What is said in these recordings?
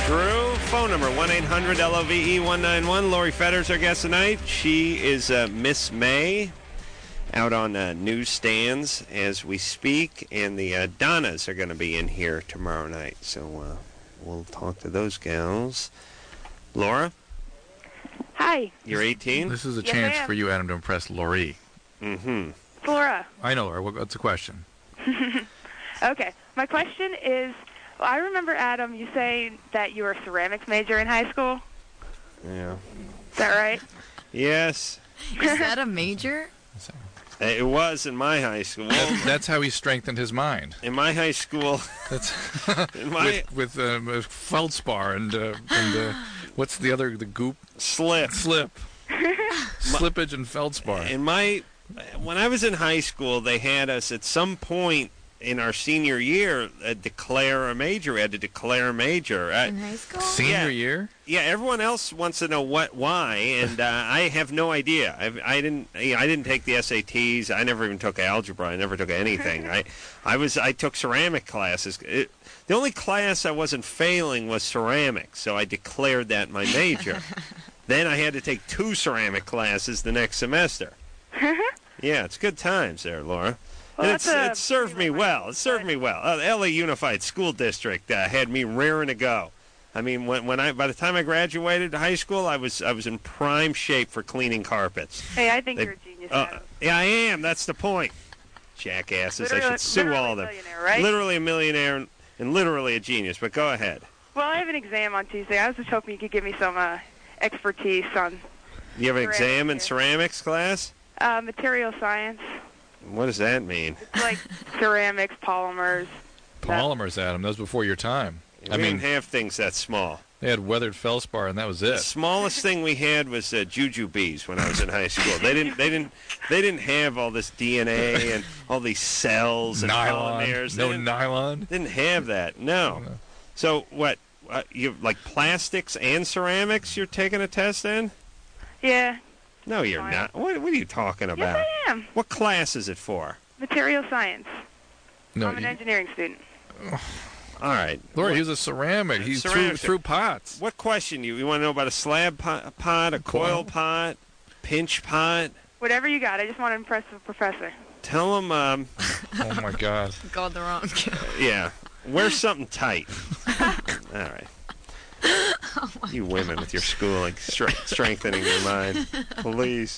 Drew, phone number 1-800-LOVE-191. Lori Fetter's our guest tonight. She is Miss May out on newsstands as we speak, and the Donnas are going to be in here tomorrow night. So we'll talk to those gals. Laura? Hi. You're 18? This is a Yes, chance I am. for you, Adam, to impress Lori. Mm-hmm. Laura. I know, Laura. What's the question? Okay. My question is, well, I remember, Adam, you saying that you were a ceramics major in high school. Yeah. Is that right? Yes. Is that a major? It was in my high school. That's how he strengthened his mind. In my high school, That's in my with feldspar and what's the other, the goop? slip. Slippage and feldspar. When I was in high school, they had us at some point in our senior year declare a major. We had to declare a major. In high school? Senior year? Yeah, everyone else wants to know why, and I have no idea. I didn't take the SATs. I never even took algebra. I never took anything. I took ceramic classes. The only class I wasn't failing was ceramics, so I declared that my major. Then I had to take 2 ceramic classes the next semester. Yeah, it's good times there, Laura. Well, And it served me well. It served me well. The LA Unified School District had me raring to go. I mean, by the time I graduated high school, I was in prime shape for cleaning carpets. Hey, I think you're a genius, Adam. Yeah, I am. That's the point. Jackasses. I should sue Literally all of a them. millionaire, right? Literally a millionaire and literally a genius. But go ahead. Well, I have an exam on Tuesday. I was just hoping you could give me some expertise on You have an Ceramics exam in here. ceramics class? material science. What does that mean? It's like ceramics, polymers. Polymers, Adam. That was before your time. We didn't have things that small. They had weathered feldspar, and that was The it. smallest thing we had was jujubes when I was in high school. They didn't have all this DNA and all these cells and polymers. No nylon. Didn't have that. No. So what? You like plastics and ceramics? You're taking a test in? Yeah. No, you're not. What are you talking about? Yes, I am. What class is it for? Material science. No, I'm an engineering student. All right. Laura, he was a ceramic. He Ceramic. threw pots. What question you want to know about a slab pot, a coil pot, pinch pot? Whatever you got. I just want to impress the professor. Tell him, Oh, my God. Called the wrong kid. yeah, wear something tight. All right. You women with your schooling, strengthening your mind. Please.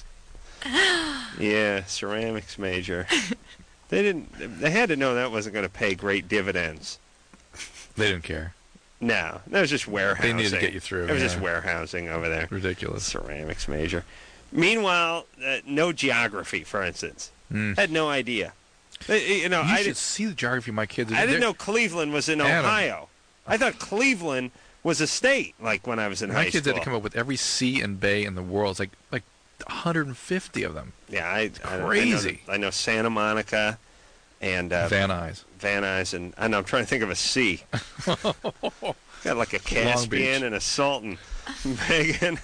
Yeah, ceramics major. They had to know that wasn't going to pay great dividends. They didn't care. No, that was just warehousing. They needed to get you through. It was yeah. just warehousing over there. Ridiculous. Ceramics major. Meanwhile, no geography, for instance. Had no idea. You know, You should see the geography of my kids. I didn't know Cleveland was in Adam. Ohio. I thought Cleveland was a state, like when I was in high My kids school. had to come up with every sea and bay in the world. It's like 150 of them. Yeah, crazy. I know Santa Monica and Van Nuys. Van Nuys, and I know I'm trying to think of a sea. Got like a Long Beach. Caspian and a Sultan. Megan.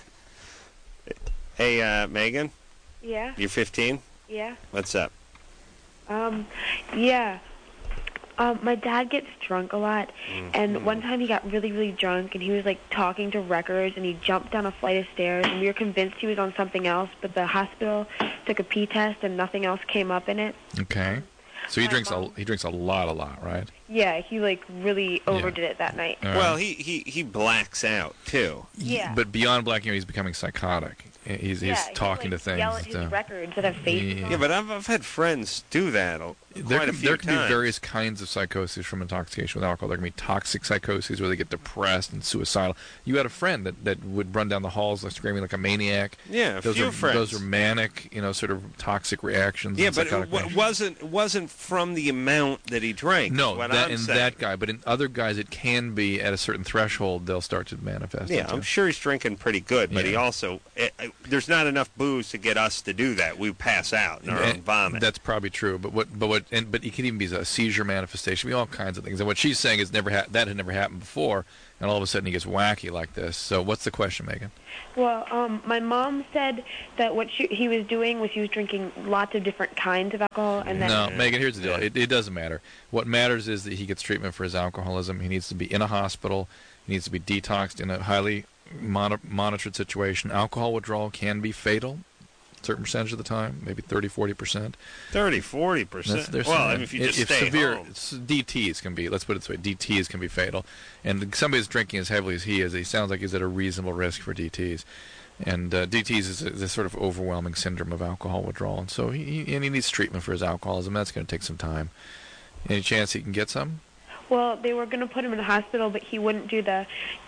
Hey, Megan, Yeah, you're 15? yeah. What's up? Yeah. My dad gets drunk a lot, and one time he got really, really drunk, and he was, like, talking to records, and he jumped down a flight of stairs, and we were convinced he was on something else, but the hospital took a pee test, and nothing else came up in it. Okay. So he drinks a lot, right? Yeah, he, like, really overdid it that night. All right. Well, he blacks out, too. Yeah. But beyond blacking out, he's becoming psychotic. He's Yeah, talking he'd, to like, yell at things. his records that have faces on Yeah, but I've had friends do that quite a few there can times. be various kinds of psychosis from intoxication with alcohol. There can be toxic psychosis where they get depressed and suicidal. You had a friend that would run down the halls like screaming like a maniac. Yeah, those few are friends. Those are manic, sort of toxic reactions. Yeah, and but psychotic it reactions. wasn't from the amount that he drank. No, what that I'm in saying. that guy, but in other guys, it can be at a certain threshold. They'll start to manifest. Yeah, into- I'm sure he's drinking pretty good, but Yeah. he also there's not enough booze to get us to do that. We pass out in our own vomit. That's probably true. But what but it could even be a seizure manifestation, be all kinds of things. And what she's saying is that had never happened before, and all of a sudden he gets wacky like this. So what's the question, Megan? Well, my mom said that what he was doing was he was drinking lots of different kinds of alcohol, and then No, Megan, here's the deal. It doesn't matter. What matters is that he gets treatment for his alcoholism. He needs to be in a hospital. He needs to be detoxed in a highly monitored situation. Alcohol withdrawal can be fatal a certain percentage of the time, maybe 30-40%. 30-40%. Well, I mean, if you just stay severe, home. DTs can be, let's put it this way, DTs can be fatal. And somebody who's drinking as heavily as he is, he sounds like he's at a reasonable risk for DTs. And DTs is a sort of overwhelming syndrome of alcohol withdrawal. And so he needs treatment for his alcoholism. That's going to take some time. Any chance he can get some? Well, they were going to put him in the hospital, but he wouldn't do the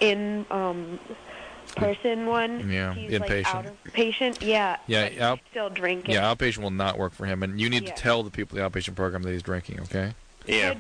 person one. Yeah, he's inpatient. Outpatient, yeah. Yeah, but he's still drinking. Yeah, outpatient will not work for him, and you need to Yeah. tell the people in the outpatient program that he's drinking. Okay. Yeah.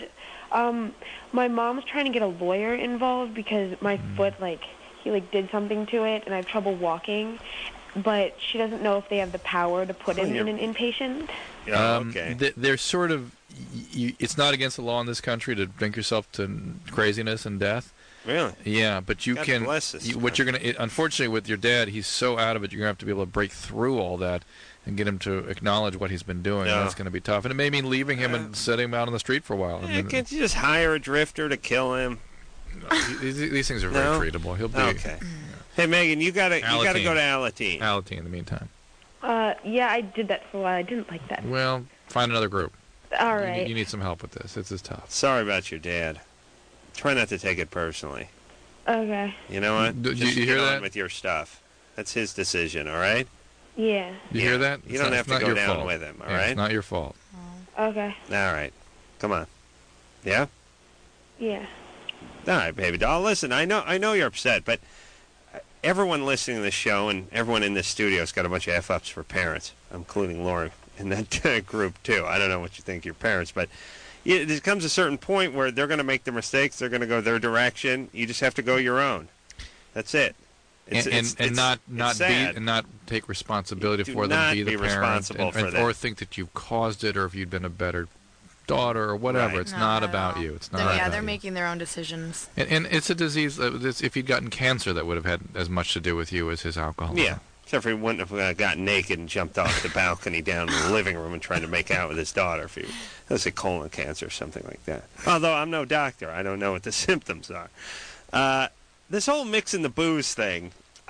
My mom's trying to get a lawyer involved because my foot, he did something to it, and I have trouble walking. But she doesn't know if they have the power to put him in an inpatient. Okay. They're sort of. It's not against the law in this country to drink yourself to craziness and death. Really? Yeah, but you God can. bless this What you're gonna. Unfortunately, with your dad, he's so out of it. You're gonna have to be able to break through all that and get him to acknowledge what he's been doing. Yeah. That's going to be tough, and it may mean leaving him and setting him out on the street for a while. Yeah, can't you just hire a drifter to kill him? These things are very treatable. He'll be Okay. Hey, Megan, you gotta go to Alateen. Alateen in the meantime. Yeah, I did that for a while. I didn't like that. Well, find another group. All right. You need some help with this. It's tough. Sorry about your dad. Try not to take it personally. Okay. You know what? Do Just you hear get on that? with your stuff. That's his decision, all right? Yeah. You hear that? You don't have to go down with him, all right? It's not your fault. Okay. All right. Come on. Yeah? Yeah. All right, baby doll. Listen, I know you're upset, but everyone listening to this show and everyone in this studio has got a bunch of F-ups for parents, including Lauren in that group, too. I don't know what you think of your parents, but there comes a certain point where they're going to make their mistakes. They're going to go their direction. You just have to go your own. That's it. And not take responsibility for them. Be the parent, or think that you've caused it, or if you'd been a better daughter or whatever. Right. It's not about you. It's not. Yeah, about they're you. making their own decisions. And it's a disease. If he'd gotten cancer, that would have had as much to do with you as his alcohol. Yeah. Except for he wouldn't have gotten naked and jumped off the balcony down in the living room and tried to make out with his daughter. If he, let's say colon cancer or something like that. Although I'm no doctor, I don't know what the symptoms are. This whole mixing the booze thing,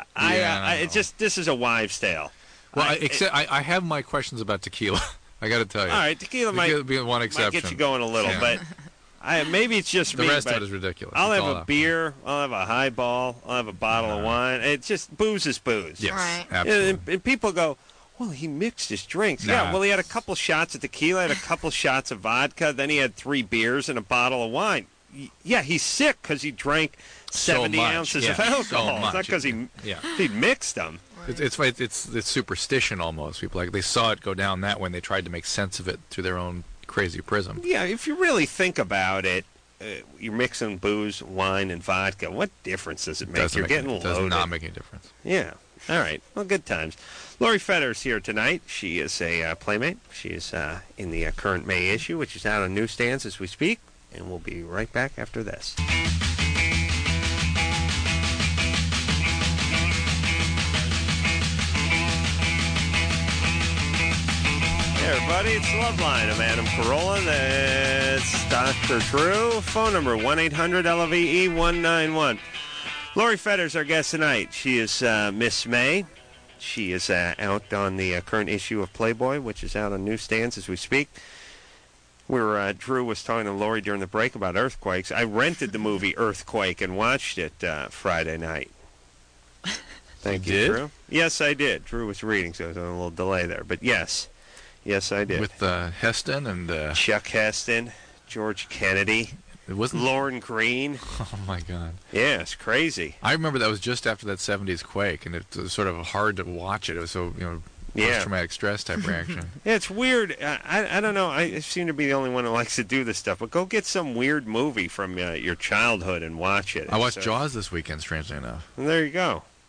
this is a wives' tale. Well, I have my questions about tequila. I got to tell you. All right, tequila might be one exception. Might get you going a little, Yeah. but maybe it's just me. The rest but of it is ridiculous. I'll It's have all a up. beer. I'll have a highball. I'll have a bottle of wine. It's just booze is booze. Yes, Right. absolutely. And people go, well, he mixed his drinks. Nah. Yeah, well, he had a couple shots of tequila, had a couple shots of vodka, then he had 3 beers and a bottle of wine. Yeah, he's sick because he drank 70 much, ounces of yeah, so alcohol. It's much. not because he mixed them. It's superstition almost. People they saw it go down that way, and they tried to make sense of it through their own crazy prism. Yeah, if you really think about it, you're mixing booze, wine, and vodka. What difference does it make? You're getting loaded. Does not make any difference. Yeah. All right. Well, good times. Lori Fetter's here tonight. She is a Playmate. She is in the current May issue, which is out on newsstands as we speak. And we'll be right back after this. Hey everybody, it's Loveline. I'm Adam Carolla. That's Dr. Drew. Phone number 1-800-LVE-191. Lori Fetter's our guest tonight. She is Miss May. She is out on the current issue of Playboy, which is out on newsstands as we speak. Drew was talking to Lori during the break about earthquakes. I rented the movie Earthquake and watched it Friday night. Thank you, Drew. Yes, I did. Drew was reading, so there was a little delay there. But yes, I did. With Heston and Chuck Heston, George Kennedy, it wasn't Lorne Green. Oh my God! Yeah, it's crazy. I remember that was just after that '70s quake, and it was sort of hard to watch it. It was so post-traumatic stress type reaction. Yeah, it's weird. I don't know. I seem to be the only one who likes to do this stuff. But go get some weird movie from your childhood and watch it. I watched Jaws this weekend, strangely enough. And there you go.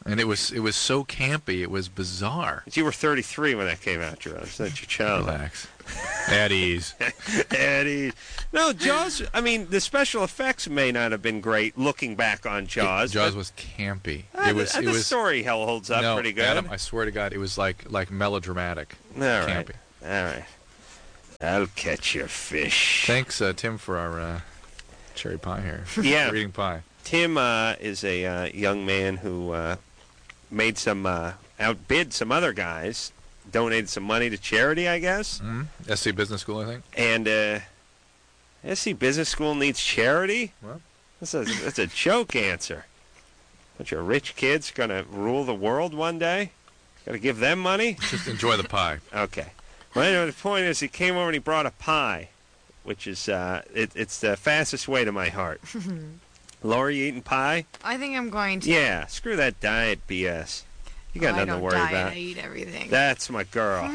And it was so campy. It was bizarre. But you were 33 when that came out, Jerome. It's not your child. Relax. At ease. Eddie. No, Jaws, I mean, the special effects may not have been great looking back on Jaws. Jaws was campy. The story hell holds up pretty good. Adam, I swear to God, it was like melodramatic. All right. Campy. All right. I'll catch your fish. Thanks, Tim, for our cherry pie here. Yeah. We're eating pie. Tim is a young man who made some, outbid some other guys, donated some money to charity, I guess. Mm-hmm. SC Business School, I think. And SC Business School needs charity? What? That's a joke answer. Bunch of rich kids going to rule the world one day? Got to give them money? Just enjoy the pie. Okay. Well, anyway, the point is he came over and he brought a pie, which is it's the fastest way to my heart. Laura, you eating pie? I think I'm going to. Yeah, screw that diet BS. You got nothing to worry about. I eat everything. That's my girl.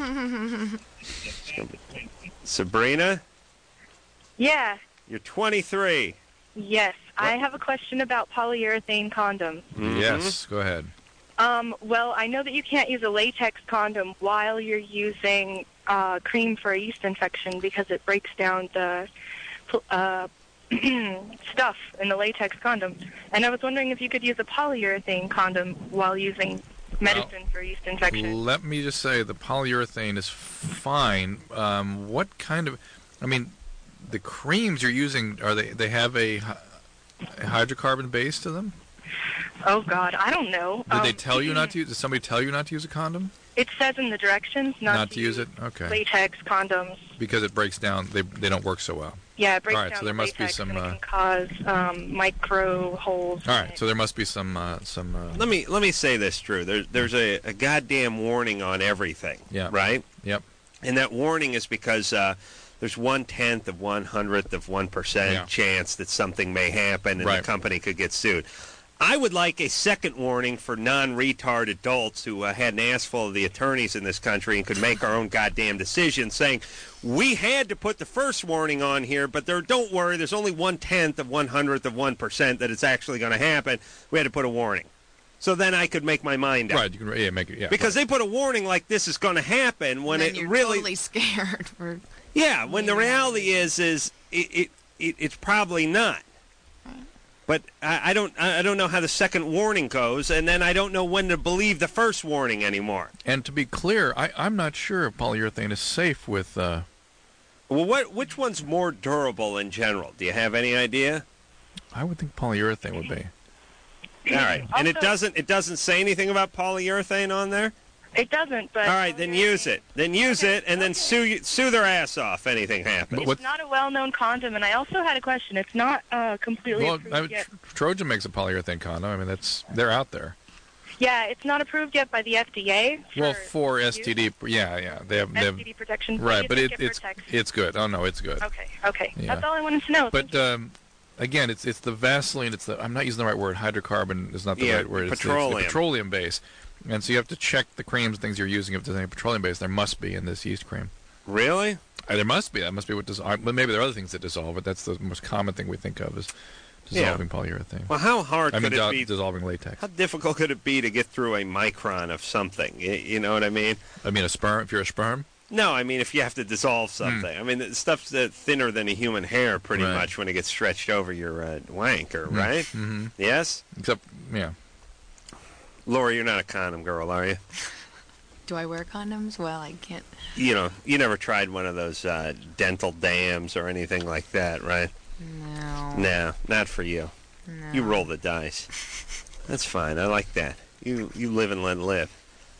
Sabrina, Yeah. you're 23. Yes. I have a question about polyurethane condoms. Mhm. Yes, go ahead. Well, I know that you can't use a latex condom while you're using cream for a yeast infection because it breaks down the stuff in the latex condom. And I was wondering if you could use a polyurethane condom while using medicine for yeast infection. Let me just say the polyurethane is fine. What kind of... I mean, the creams you're using, they have a hydrocarbon base to them? Oh, God, I don't know. Did they tell you not to use... Did somebody tell you not to use a condom? It says in the directions not to use it? Okay. latex condoms. Because it breaks down, they don't work so well. Yeah, it breaks All right, down so there the must be latex some, and it can cause micro holes. All in right, it. so there must be some Let me say this, Drew. There's a goddamn warning on everything. Yeah. Right? Yep. And that warning is because there's 1/10 of 1/100th of 1% chance that something may happen and the company could get sued. I would like a second warning for non-retard adults who had an ass full of the attorneys in this country and could make our own goddamn decisions, saying we had to put the first warning on here, but don't worry, there's only 1/10 of 100th of 1% that it's actually going to happen. We had to put a warning. So then I could make my mind up. Right, you can make it, yeah. Because they put a warning like this is going to happen when then it you're really... totally scared. Yeah, when the reality is it's probably not. But I don't know how the second warning goes, and then I don't know when to believe the first warning anymore. And to be clear, I'm not sure if polyurethane is safe with... Well, which one's more durable in general? Do you have any idea? I would think polyurethane would be. All right, and it doesn't say anything about polyurethane on there? It doesn't, but... All right, then use it. Then use it, and then sue their ass off if anything happens. It's not a well-known condom, and I also had a question. It's not completely approved yet. Trojan makes a polyurethane condom. I mean, they're out there. Yeah, it's not approved yet by the FDA. For STD, yeah, they have STD protection. Right, but it's good. Oh no, it's good. Okay. Yeah. That's all I wanted to know. But again, it's the Vaseline. I'm not using the right word. Hydrocarbon is not the right word. Petroleum. It's the petroleum base. And so you have to check the creams and things you're using if there's any petroleum base. There must be in this yeast cream. Really? There must be. That must be what dissolves. But maybe there are other things that dissolve, but that's the most common thing we think of is dissolving polyurethane. Well, how hard could it be? Dissolving latex. How difficult could it be to get through a micron of something? You know what I mean? I mean, a sperm. If you're a sperm. No, I mean if you have to dissolve something. I mean, the stuff's thinner than a human hair, pretty much, when it gets stretched over your wanker, right? Mm-hmm. Yes. Except, yeah. Laura, you're not a condom girl, are you? Do I wear condoms? Well, I can't. You never tried one of those dental dams or anything like that, right? No. No, not for you. No. You roll the dice. That's fine. I like that. You live and let live.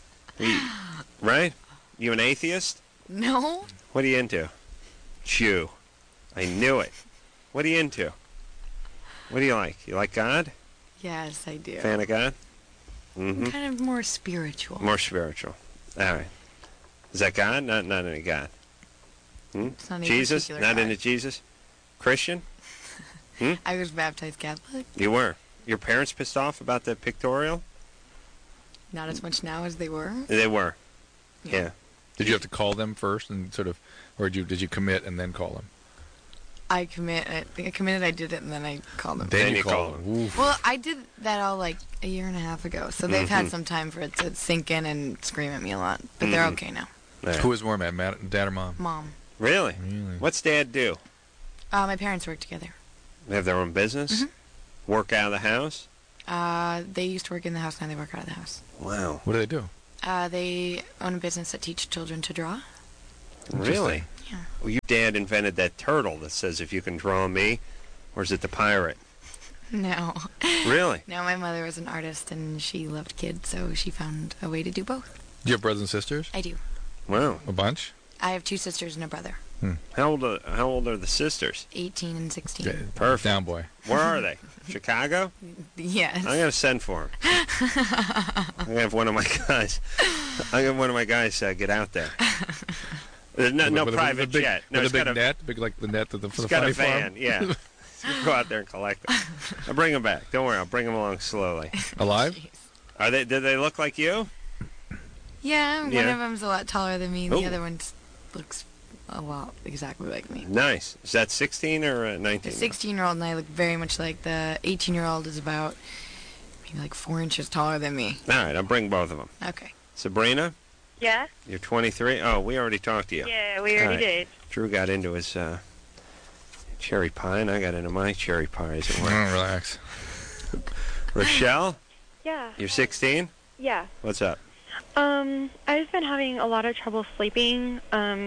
Right? You an atheist? No. What are you into? Jew. I knew it. What are you into? What do you like? You like God? Yes, I do. Fan of God? Mm-hmm. I'm kind of more spiritual. More spiritual. All right. Is that God? Not any God. It's not Jesus? Not God. Into Jesus? Christian? I was baptized Catholic. You were. Your parents pissed off about the pictorial? Not as much now as they were. They were. Yeah. Did you have to call them first and sort of, or did you commit and then call them? I committed, I did it, and then I called them. Then you you call call them. them. Oof. Well, I did that all like a year and a half ago, so they've had some time for it to sink in and scream at me a lot. But they're okay now. Yeah. Who is more mad, Dad or Mom? Mom. Really? Really? What's Dad do? My parents work together. They have their own business? Work out of the house? They used to work in the house, now they work out of the house. Wow. What do they do? They own a business that teaches children to draw. Really? Yeah. Well, your dad invented that turtle that says, if you can draw me, or is it the pirate? No. Really? No, my mother was an artist, and she loved kids, so she found a way to do both. Do you have brothers and sisters? I do. Wow. A bunch? I have 2 sisters and a brother, How old are the sisters? 18 and 16. Yeah, Perfect. Down boy. Where are they? Chicago? Yes. I'm going to send for them. I'm going to have one of my guys. I'm going to have one of my guys get out there. There's no With a private big, jet. No, with it's a big got a net, big like the net for It's the got funny a van, farm. yeah. You go out there and collect them. I'll bring them back. Don't worry, I'll bring them along slowly. Alive? Jeez. Do they look like you? Yeah, one Yeah. of them's a lot taller than me. Ooh. The other one looks a lot exactly like me. Nice. Is that 16 or 19? The 16-year-old and I look very much like the 18-year-old is about maybe like 4 inches taller than me. All right, I'll bring both of them. Okay. Yeah? Sabrina, you're 23? Oh, we already talked to you. Yeah, we already All right. did. Drew got into his cherry pie, and I got into my cherry pie, as it were. Relax. Rochelle, Yeah. you're 16? Yeah. What's up? I've just been having a lot of trouble sleeping.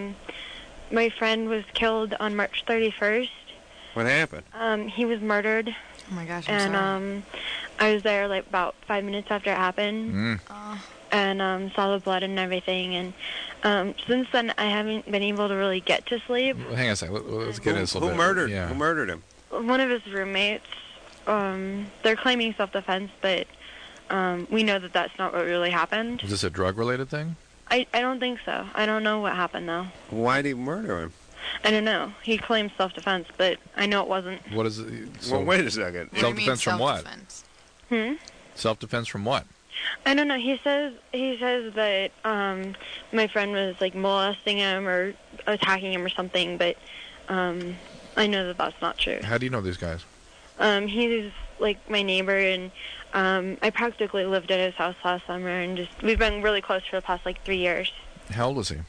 My friend was killed on March 31st. What happened? He was murdered, Oh my gosh, I'm and sorry. I was there like about 5 minutes after it happened, Mm. and saw the blood and everything. And since then, I haven't been able to really get to sleep. Well, hang on a second. Let's get into this a little Who bit. murdered? Yeah. Who murdered him? One of his roommates. They're claiming self-defense, but we know that that's not what really happened. Was this a drug-related thing? I don't think so. I don't know what happened, though. Why did he murder him? I don't know. He claims self-defense, but I know it wasn't. What is it? So, Well, wait a second. What do you mean self-defense from what? self-defense? Self-defense from what? I don't know. He says that my friend was like molesting him or attacking him or something, but I know that that's not true. How do you know these guys? He's like my neighbor, and I practically lived at his house last summer, and we've been really close for the past like 3 years. How old is he?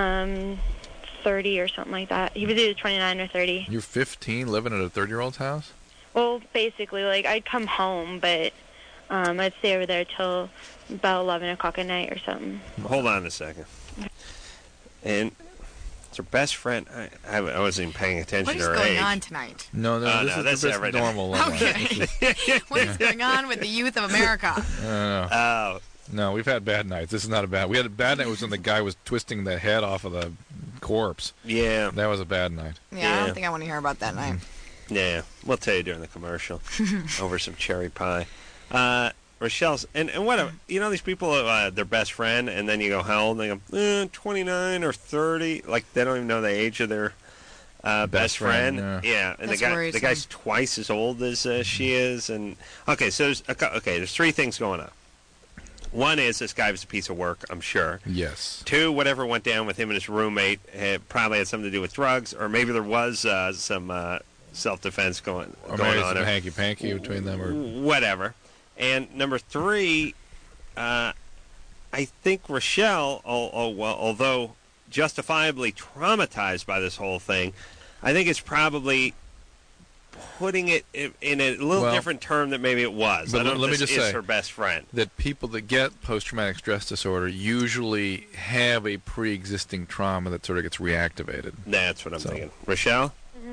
30 or something like that. He was either 29 or 30. You're 15, living at a 30-year-old's house? Well, basically, like I'd come home, but I'd stay over there till about 11 o'clock at night or something. Hold on a second. And it's her best friend. I wasn't even paying attention What to is her going age. on tonight? No, Oh, this no, is that's this everything. normal level. Okay. What is going on with the youth of America? Oh, No, we've had bad nights. This is not a bad. We had a bad night was when the guy was twisting the head off of the corpse. yeah. That was a bad night. Yeah, I Yeah. don't think I want to hear about that night. Yeah, we'll tell you during the commercial over some cherry pie. Rochelle's and what these people their best friend, and then you go how old? And they go 29 or 30, like they don't even know the age of their best friend. Yeah, and That's the worrisome. guy's twice as old as she is. And okay, so there's 3 things going on. One is this guy was a piece of work, I'm sure. Yes. 2, whatever went down with him and his roommate probably had something to do with drugs, or maybe there was some self-defense going Or maybe on. some hanky-panky between them, or Whatever. And number 3, I think Rochelle, although justifiably traumatized by this whole thing, I think it's probably putting it in a little different term than maybe it was. But I don't know let me if this just is say her best friend. that people that get post-traumatic stress disorder usually have a pre-existing trauma that sort of gets reactivated. That's what I'm thinking. Rochelle?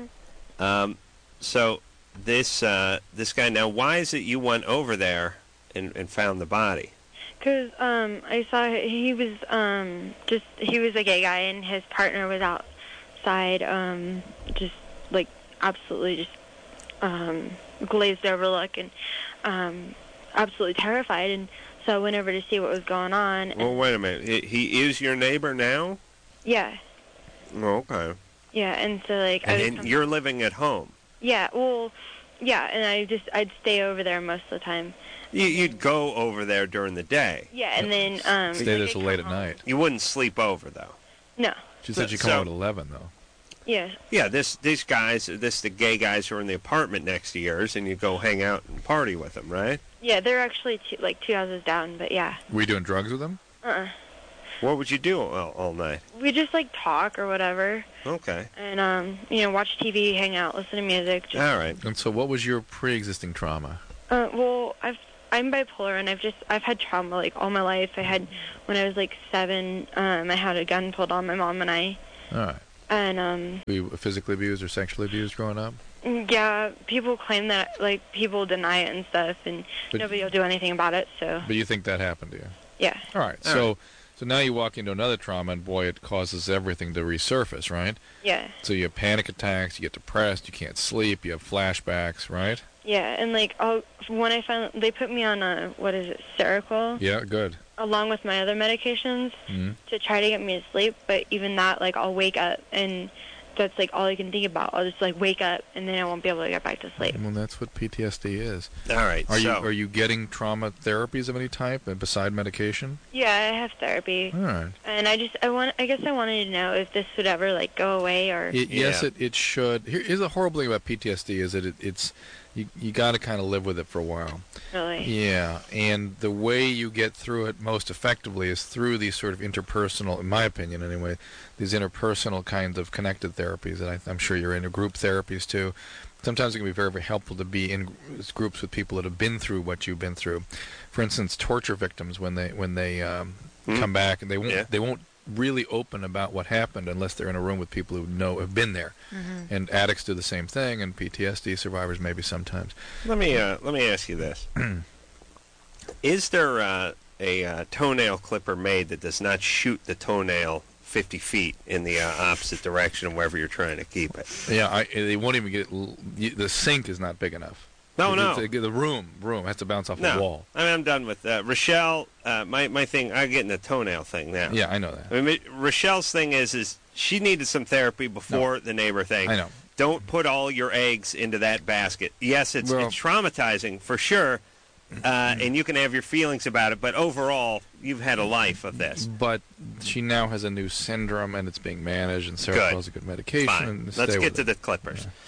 So this guy, now why is it you went over there and found the body? Because I saw he was he was a gay guy, and his partner was outside, just like absolutely just glazed over look, and absolutely terrified. And so I went over to see what was going on. Well, wait a minute. He is your neighbor now? Yeah, Oh, okay. yeah, and so like And you're living at home. yeah, well, yeah, and I'd stay over there most of the time. You'd go over there during the day. Yeah, and then Stay there I'd till come late at home. night. You wouldn't sleep over, though. No. She said she'd come home at 11, though. Yeah. Yeah, these guys, the gay guys who are in the apartment next to yours, and you go hang out and party with them, right? Yeah, they're actually two houses down, but yeah. Were you doing drugs with them? What would you do all night? We just like talk or whatever, Okay. and watch TV, hang out, listen to music. Just, All right. And so, what was your pre-existing trauma? well, I'm bipolar, and I've had trauma like all my life. I had when I was like 7. I had a gun pulled on my mom and I. All right. And Were you physically abused or sexually abused growing up? yeah, people claim that, like, people deny it and stuff, and nobody will do anything about it. So But you think that happened to you? yeah. All right. So now you walk into another trauma, and boy, it causes everything to resurface, right? Yeah. So you have panic attacks, you get depressed, you can't sleep, you have flashbacks, right? Yeah, and like when I found they put me on Seroquel, Yeah, good. along with my other medications to try to get me to sleep. But even that, like, I'll wake up and that's like all I can think about. I'll just like wake up and then I won't be able to get back to sleep. Well, that's what PTSD is. All right. Are you getting trauma therapies of any type beside medication? Yeah, I have therapy, All right. and I guess I wanted to know if this would ever like go away or. Yes, it should. Here's the horrible thing about PTSD is that it's you got to kind of live with it for a while. Really? Yeah, and the way you get through it most effectively is through these sort of interpersonal, in my opinion anyway, these interpersonal kinds of connected therapies that I'm sure you're into, group therapies too. Sometimes it can be very, very helpful to be in groups with people that have been through what you've been through. For instance, torture victims, when they come back, and they won't really open about what happened unless they're in a room with people who have been there. And addicts do the same thing, and PTSD survivors maybe sometimes. Let me ask you this: is there a toenail clipper made that does not shoot the toenail 50 feet in the opposite direction of wherever you're trying to keep it? Yeah, they won't even get the sink is not big enough. No. The room has to bounce off the wall. I mean, I'm done with Rochelle. My thing, I'm getting the toenail thing now. Yeah, I know that. I mean, Rochelle's thing is she needed some therapy before the neighbor thing. I know. Don't put all your eggs into that basket. Yes, it's traumatizing for sure, and you can have your feelings about it. But overall, you've had a life of this. But she now has a new syndrome, and it's being managed, and Seroquel is a good medication. Fine. And Let's get to the clippers. Yeah.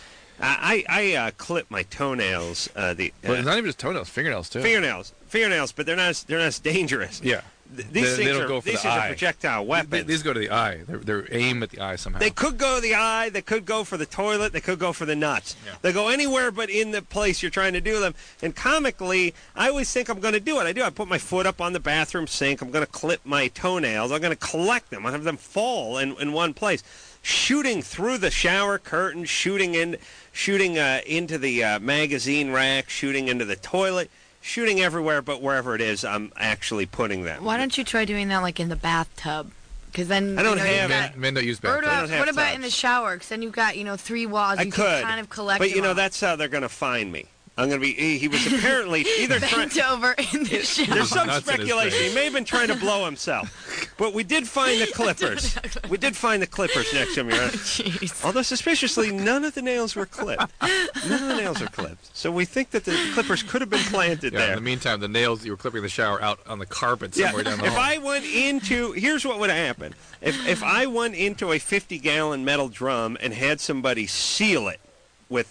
I clip my toenails. But it's not even just toenails, fingernails too. Fingernails, but they're not as dangerous. Yeah. These things are projectile weapons. These go to the eye. They're aimed at the eye somehow. They could go to the eye. They could go for the toilet. They could go for the nuts. Yeah. They go anywhere but in the place you're trying to do them. And comically, I always think I'm going to do it. I put my foot up on the bathroom sink. I'm going to clip my toenails. I'm going to collect them. I have them fall in one place. Shooting through the shower curtain, shooting into the magazine rack, shooting into the toilet, shooting everywhere but wherever it is I'm actually putting them. Why don't you try doing that like in the bathtub? Because then I don't have men don't use Or bathtubs. what about in the shower? Because then you've got 3 walls. You can kind of collect. But them all. that's how they're going to find me. I'm going to be. He was apparently either bent over in the shower. There's some Nuts in his speculation. face. He may have been trying to blow himself. But we did find the clippers. We did find the clippers next to him, Your Honor. Jeez. Although suspiciously, none of the nails were clipped. None of the nails are clipped. So we think that the clippers could have been planted Yeah, there. in the meantime, the nails you were clipping in the shower out on the carpet somewhere down the if hall. I went into, here's what would happen. If I went into a 50-gallon metal drum and had somebody seal it with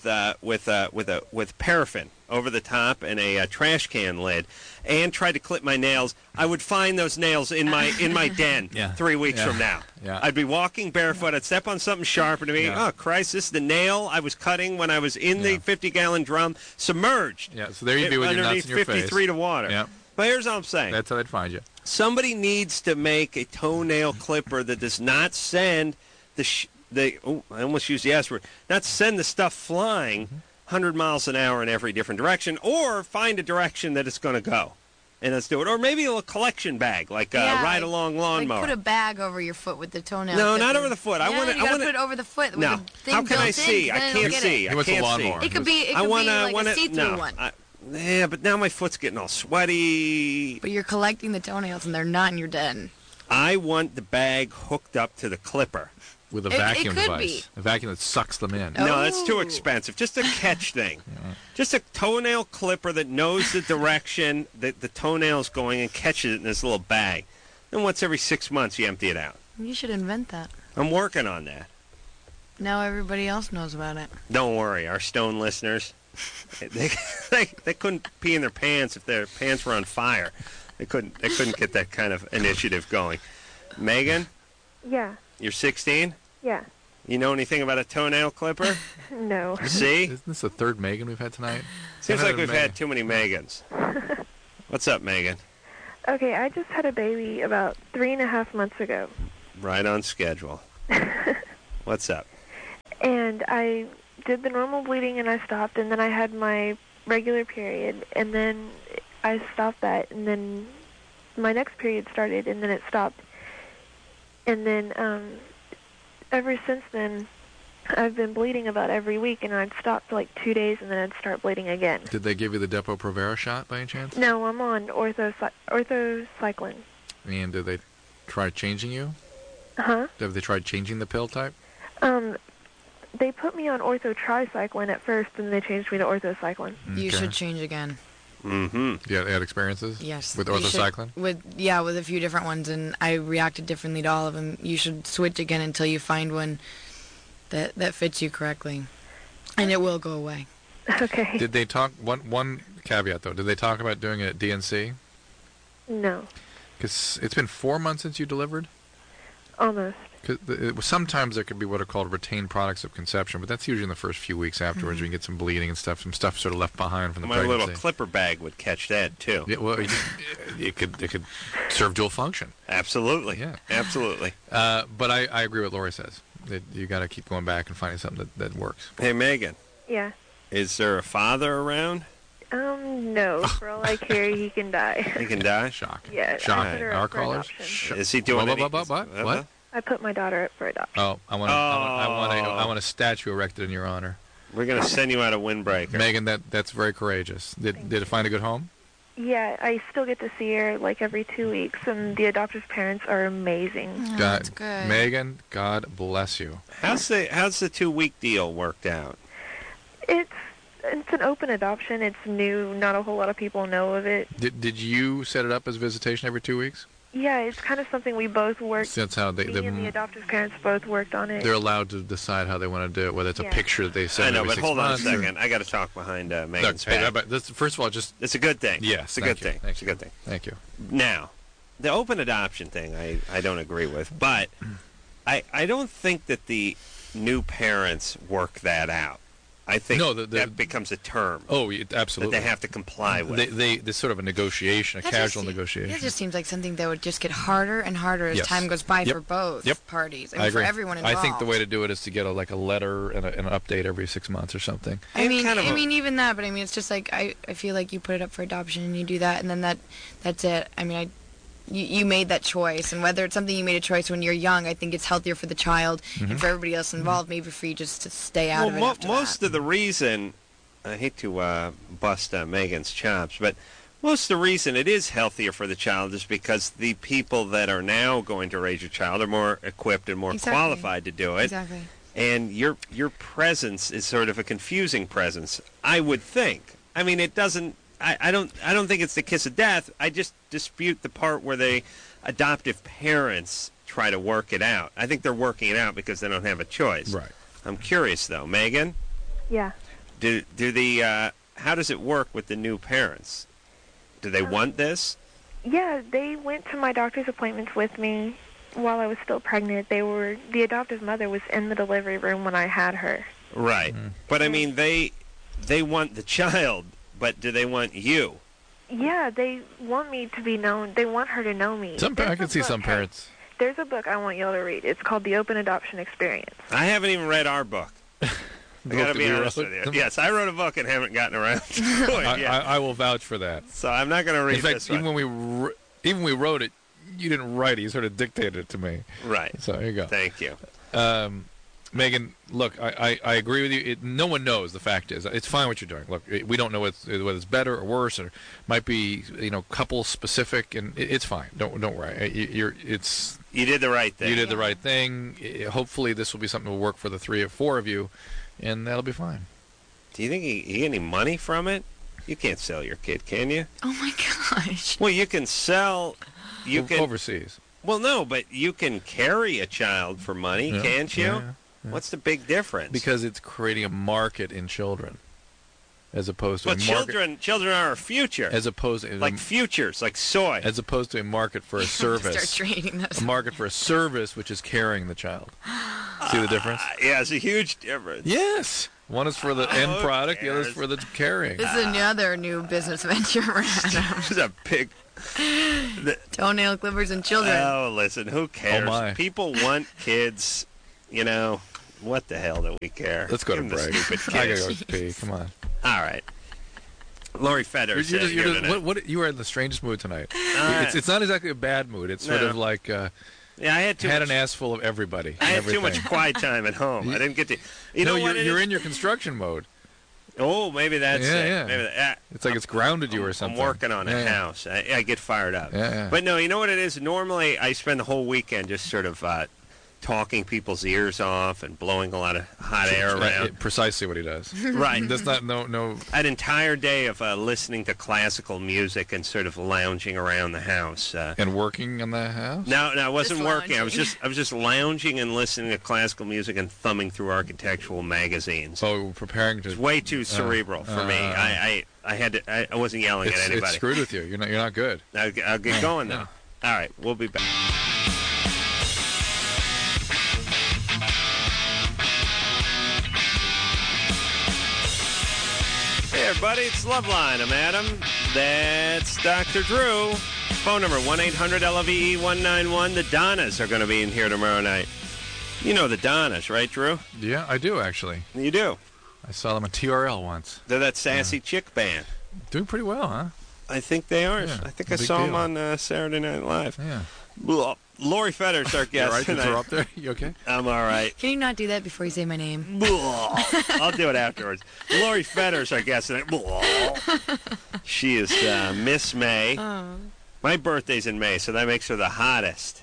paraffin over the top and a trash can lid, and tried to clip my nails, I would find those nails in my den 3 weeks from now. Yeah. I'd be walking barefoot. I'd step on something sharp, and I'd be, oh Christ, this is the nail I was cutting when I was in the 50-gallon drum, submerged. Yeah, so there you'd be with your nuts in your face. 53 to water. Yeah. But here's all I'm saying. That's how they'd find you. Somebody needs to make a toenail clipper that does not send I almost used the S word, not send the stuff flying 100 miles an hour in every different direction, or find a direction that it's going to go. And let's do it. Or maybe a little collection bag, like a ride-along lawnmower. Like put a bag over your foot with the toenail. No, not over the foot. You gotta put it over the foot. With No. the thing How can I built see? in, I then can't it'll see. get I He wants a can't lawnmower. see. It could be I like a see-through one. Yeah, but now my foot's getting all sweaty. But you're collecting the toenails, and they're not in your den. I want the bag hooked up to the clipper. With a It vacuum could device. be. A vacuum that sucks them in. No, that's too Oh. expensive. Just a catch thing. Just a toenail clipper that knows the direction that the toenail's going and catches it in this little bag. And once every 6 months you empty it out. You should invent that. I'm working on that. now everybody else knows about it. Don't worry, our Stone listeners, they couldn't pee in their pants if their pants were on fire. They couldn't get that kind of initiative going. Megan, Yeah. you're 16? Yeah. You know anything about a toenail clipper? No. See? Isn't this the third Megan we've had tonight? Seems like we've Megan. had too many Megans. What's up, Megan? Okay, I just had a baby about 3.5 months ago. Right on schedule. What's up? And I did the normal bleeding and I stopped, and then I had my regular period, and then I stopped that, and then my next period started, and then it stopped. And then ever since then, I've been bleeding about every week, and I'd stop for like 2 days, and then I'd start bleeding again. Did they give you the Depo-Provera shot by any chance? No, I'm on orthocycline. And did they try changing you? Huh? Have they tried changing the pill type? They put me on orthotricycline at first, and they changed me to orthocycline. You Okay. should change again. Mm-hmm. You had experiences? Yes. With You should- orthocycline? with a few different ones, and I reacted differently to all of them. You should switch again until you find one that fits you correctly, and it will go away. Okay. Did they talk, one caveat though, did they talk about doing it at DNC? No. Because it's been 4 months since you delivered? Almost. Because sometimes there could be what are called retained products of conception, but that's usually in the first few weeks afterwards. You can get some bleeding and stuff, some stuff sort of left behind from the My pregnancy. little clipper bag would catch that, too. Yeah, well, it could serve dual function. Absolutely. Yeah. Absolutely. But I agree with Lori says. That you got to keep going back and finding something that works. Hey, Megan, Yeah. is there a father around? No. For all I care, he can die. He can die? Shock. Yeah. I Shock. put her Our up for callers. adoption. Is he doing What? I put my daughter up for adoption. Oh, I want a statue erected in your honor, We're going to send you out a windbreaker. Megan. That's very courageous. Did it find a good home? Yeah, I still get to see her like every 2 weeks, and the adoptive parents are amazing. Oh, God, that's good. Megan, God bless you. How's the 2-week deal worked out? It's an open adoption. It's new. Not a whole lot of people know of it. Did you set it up as visitation every 2 weeks? Yeah, it's kind of something we both worked. That's how Me and the adoptive parents both worked on it. they're allowed to decide how they want to do it, whether it's a Yeah. picture that they I send know, every but 6 hold on a months. second. I got to talk behind Megan's Look, hey, back. first of all, just It's a good thing. yes, It's a good thing. Thank It's a good thing. Thank you. Now, the open adoption thing, I don't agree with, but I don't think that the new parents work that out. I think No, that becomes a term Oh, that absolutely. they have to comply with. There's sort of a negotiation, a That casual just negotiation. It just seems like something that would just get harder and harder as Yes. time goes by Yep. for both Yep. parties. I I mean, agree. for everyone involved. I think the way to do it is to get a letter and an update every 6 months or something. I And mean, kind of I a- mean, even that, but I mean, it's just like I feel like you put it up for adoption and you do that, and then that's it. I mean, you made that choice, and whether it's something you made a choice when you're young, I think it's healthier for the child and for everybody else involved. Maybe for you just to stay out of it. After most that. of the reason, I hate to bust Megan's chops, but most of the reason it is healthier for the child is because the people that are now going to raise your child are more equipped and more Exactly. qualified to do it. Exactly. And your presence is sort of a confusing presence, I would think. I mean, it doesn't. I don't think it's the kiss of death. I just dispute the part where the adoptive parents try to work it out. I think they're working it out because they don't have a choice. Right. I'm curious though, Megan. Yeah. Do the how does it work with the new parents? Do they want this? Yeah, they went to my doctor's appointments with me while I was still pregnant. The adoptive mother was in the delivery room when I had her. Right. But I mean, they want the child, but do they want you? Yeah, they want me to be known. They want her to know me. I There's can a see book- some parents. There's a book I want y'all to read. It's called The Open Adoption Experience. I haven't even read our book. I got to be honest with you. Yes, I wrote a book and haven't gotten around to it yet. I will vouch for that. So I'm not going to read In fact, this one. even when we wrote it, you didn't write it. You sort of dictated it to me. Right. So here you go. Thank you. Megan, look, I agree with you. No one knows. The fact is, it's fine what you're doing. Look, we don't know whether it's better or worse, or might be couple specific, and it's fine. Don't worry. You did the right thing. You did the right thing. Hopefully, this will be something that will work for the 3 or 4 of you, and that'll be fine. Do you think you get any money from it? You can't sell your kid, can you? Oh my gosh. Well, you can sell. You can overseas. Well, no, but you can carry a child for money, Yeah, can't you? yeah. What's the big difference? Because it's creating a market in children, as opposed to But children are our future. as opposed to like futures, like soy. as opposed to a market for a service. Start training those. A market for a service, which is carrying the child. See the difference? Yeah, it's a huge difference. Yes. One is for the end product, the other is cares? for the carrying. This is another new business venture for Adam. This is a big. Toenail clippers and children. Oh, listen, who cares? Oh, my. People want kids. You know, what the hell do we care? Let's go Give to them the break. stupid I kids. gotta go pee. Come on. All right. Lori Fetter said here tonight. You were in the strangest mood tonight. It's not exactly a bad mood. It's sort No. of like Yeah, I had had much, an ass full of everybody. I had everything. too much quiet time at home. I didn't get to. You know what? You're in your construction mode. Oh, maybe that's Yeah, it. yeah. Maybe It's like it's grounded you or something. I'm working on a Yeah. house. I get fired up. Yeah, yeah. But no, you know what it is? Normally, I spend the whole weekend just sort of talking people's ears off and blowing a lot of hot air around. Precisely what he does. Right. That's not no. An entire day of listening to classical music and sort of lounging around the house. And working on the house. No, I wasn't Just working. lounging. I was just lounging and listening to classical music and thumbing through architectural magazines. So preparing to. It's way too cerebral for me. I had to. I wasn't yelling at It's anybody. screwed with you. You're not good. I'll get going though. All right, we'll be back. Hey everybody, it's Loveline. I'm Adam. That's Dr. Drew. Phone number 1-800-LOVE-191. The Donnas are going to be in here tomorrow night. You know the Donnas, right, Drew? Yeah, I do actually. You do. I saw them on TRL once. They're that sassy chick band. Doing pretty well, huh? I think they are. Yeah, I think I big saw them deal. on Saturday Night Live. Yeah. Blah. Lori Fetter's our You all guest right to tonight. interrupt there? You okay? I'm all right. Can you not do that before you say my name? Blah. I'll do it afterwards. Lori Fetter's our guest tonight. Blah. She is Miss May. Oh. My birthday's in May, so that makes her the hottest.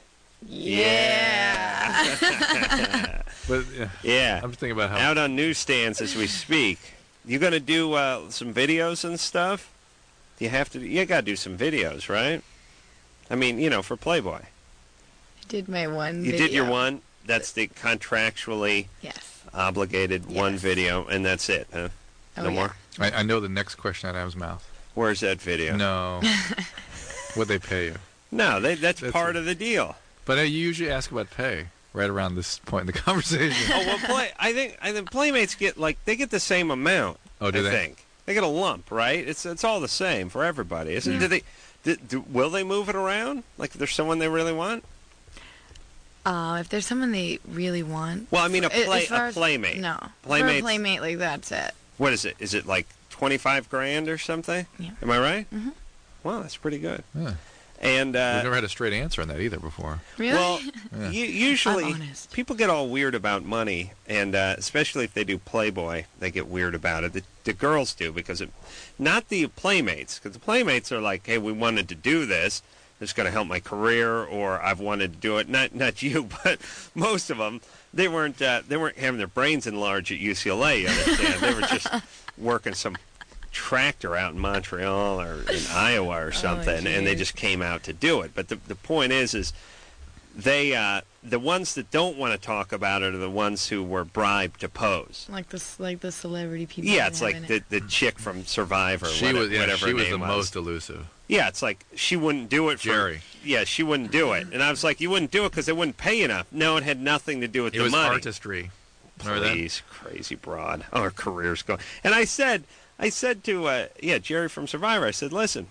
Yeah. But Yeah. I'm just thinking about how. Out on newsstands as we speak. You going to do some videos and stuff? You have to. You got to do some videos, right? I mean, you know, for Playboy. I did my one You video. did your one. That's the contractually Yes. obligated one Yes. video, and that's it. Huh? Oh, No yeah. more. I know the next question out of Adam's mouth. Where's that video? No. Would they pay you? No, that's part it. of the deal. But you usually ask about pay right around this point in the conversation. Oh well, I think Playmates get they get the same amount. Oh, do I they? think they get a lump, right? It's all the same for everybody, isn't it? Will they move it around? Like if there's someone they really want? If there's someone they really want. Well, I mean a as far as- playmate. No. Playmates. For a playmate, like that's it. What is it? Is it like $25,000 or something? Yeah. Am I right? Mm-hmm. Well, that's pretty good. Yeah. And We've never had a straight answer on that either before. Really? well, Yeah. usually I'm honest. people get all weird about money, and especially if they do Playboy, they get weird about it. The girls do because not the Playmates, because the Playmates are like, hey, we wanted to do this. It's going to help my career, or I've wanted to do it. Not you, but most of them, they weren't having their brains enlarged at UCLA. You understand? They were just working some tractor out in Montreal or in Iowa or something, and they geez. just came out to do it. But the point is they the ones that don't want to talk about it are the ones who were bribed to pose. like the celebrity people. Yeah, that it's have like in it. the chick from Survivor. She whatever, was yeah, whatever she her was name the most elusive. Yeah, it's like she wouldn't do it for Jerry. Yeah, she wouldn't do it, and I was like, you wouldn't do it because they wouldn't pay enough. No, it had nothing to do with It the was money. artistry. Remember that? Please, crazy broad. Our career's going. And I said to Jerry from Survivor, I said, listen,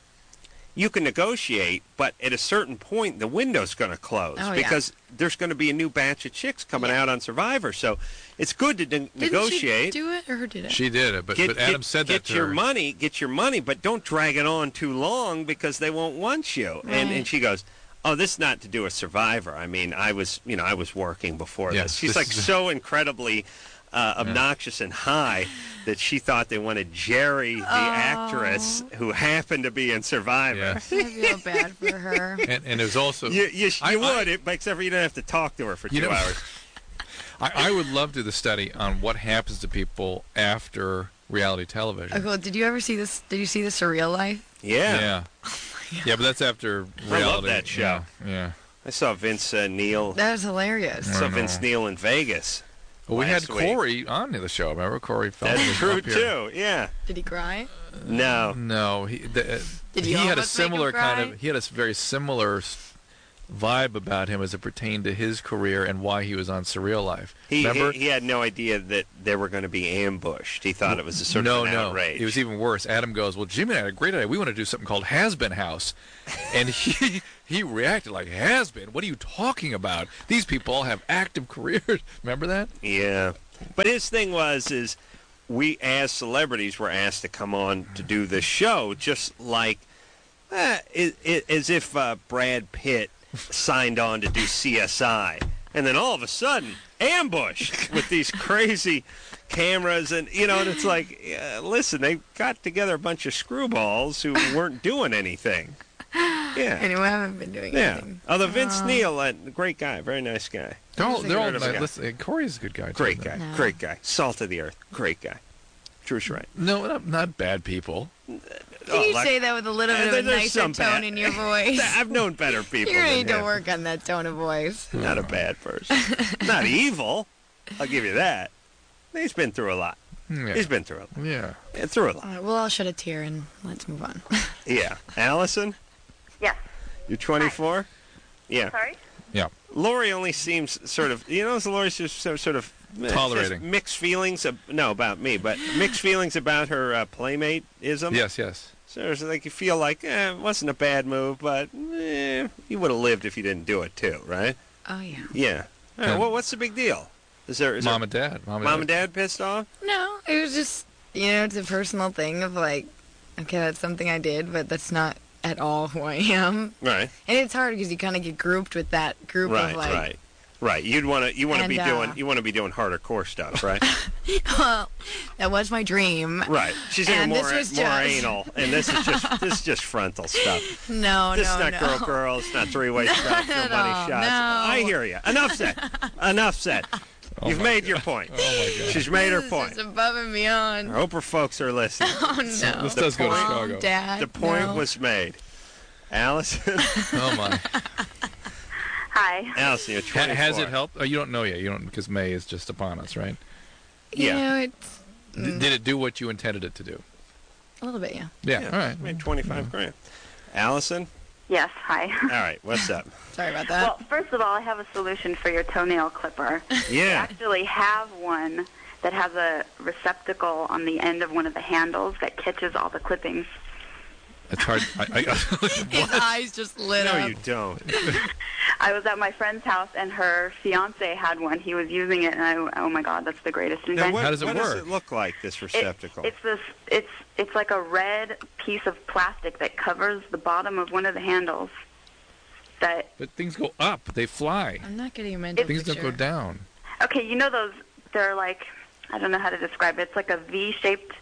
you can negotiate, but at a certain point, the window's going to close Oh, yeah. because there's going to be a new batch of chicks coming out on Survivor. So it's good to negotiate. Didn't she do it, or her did it? She did it, but Adam said that to her. Get your money, but don't drag it on too long because they won't want you. And Right. she goes, oh, this is not to do with Survivor. I mean, I was working before Yeah, this. She's this like is- so incredibly obnoxious and high that she thought they wanted Jerry, the actress, who happened to be in Survivor. Yeah. I feel bad for her. And it was also You I- would, except for you don't have to talk to her for 2 hours. I would love to do the study on what happens to people after reality television. Okay, well, did you ever see this? Did you see The Surreal Life? Yeah. Yeah. Yeah, but that's after reality. I love that show. Yeah. I saw Vince Neil. That was hilarious. I saw I know. Vince Neil in Vegas. Well, we had last week. Corey on the show. Remember, Corey Feldman That's was true up here. too. Yeah. Did he cry? No. No, Did he you had a almost make him similar kind cry? of. He had a very similar vibe about him as it pertained to his career and why he was on Surreal Life. Remember? He had no idea that they were going to be ambushed. He thought it was a sort of an outrage. It was even worse. Adam goes, "Well, Jimmy and I had a great idea. We want to do something called Has Been House," and he reacted like, "Has been? What are you talking about? These people all have active careers." Remember that? Yeah. But his thing is we as celebrities were asked to come on to do this show, just like as if Brad Pitt signed on to do CSI, and then all of a sudden ambushed with these crazy cameras, and and it's like, listen, they got together a bunch of screwballs who weren't doing anything. Yeah. Anyway, I haven't been doing anything. Although Vince Neil, great guy, very nice guy. They're all Heard of nice. him. Listen, Corey's a good guy. Great too. guy, No. great guy, salt of the earth, great guy. Truth's right. No, not bad people. Can you say that with a little bit of a there's nicer some tone bad- in your voice? I've known better people. You than need to him. work on that tone of voice. Not a bad person. Not evil. I'll give you that. He's been through a lot. Yeah. He's been through a lot. Yeah. Through a All lot. right, well, I'll shed a tear and let's move on. Yeah. Allison, Yes. you're 24? Yeah. Sorry? Yeah. Lori only seems sort of, Lori's just sort of Tolerating. just mixed feelings, about me, but mixed feelings about her playmate-ism. Yes. Yes. So it's like you feel like, it wasn't a bad move, but you would have lived if you didn't do it too, right? Oh, yeah. Yeah. All right, Yeah. well, what's the big deal? Is Mom and Dad. Mom and Dad pissed off? No, it was just, it's a personal thing of like, okay, that's something I did, but that's not at all who I am. Right. And it's hard because you kind of get grouped with that group of like, Right. You want to be And, doing doing harder core stuff, right? well, that was my dream. Right. She's into And more this was more just- anal, and this is just frontal stuff. No, This no, is not no. girl, it's not three-way stuff, no at money all, shots. no. I hear you. Enough said. Enough said. You've made your point. Oh my God. She's made her This point. is above and beyond. I hope her folks are listening. Oh, no. This does go to point- Chicago. Dad, The point no. was made. Allison, Oh my. Hi. Allison, you're 24. Has it helped? Oh, you don't know yet. You don't, because May is just upon us, right? Yeah. It's Did it do what you intended it to do? a little bit, yeah. Yeah. All right. Made 25 grand. Allison, Yes, hi. all right, what's up? Sorry about that. Well, first of all, I have a solution for your toenail clipper. I Yeah. actually have one that has a receptacle on the end of one of the handles that catches all the clippings. It's hard. His eyes just lit No, up. you don't. I was at my friend's house, and her fiance had one. He was using it, and oh my God, that's the greatest Now, invention. what, How does it what work? does it look like, this It- receptacle? It's like a red piece of plastic that covers the bottom of one of the handles. That But things go up. They fly. I'm not getting a mental Things don't picture. go down. okay, you know those? They're like, I don't know how to describe it. It's like a V-shaped